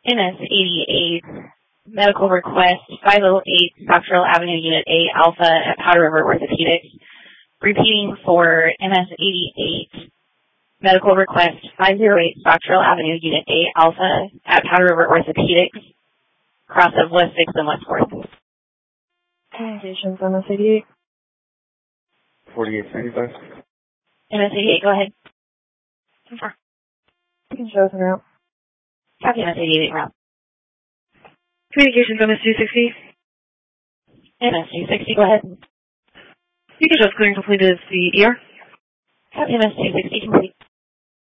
MS-88, medical request, 508 Doctoral Avenue, Unit A, Alpha at Powder River Orthopedics. Repeating for MS-88, medical request, 508 Doctoral Avenue, Unit A, Alpha at Powder River Orthopedics, cross of West 6th and West 4th. Communications, MS-88. 4895. MS-88, go ahead. So far. You can show us en route. Copy MS-88 route. Communications, MS-260. MS-260, go ahead. You can show us clearing completed the ER. Copy MS-260, complete.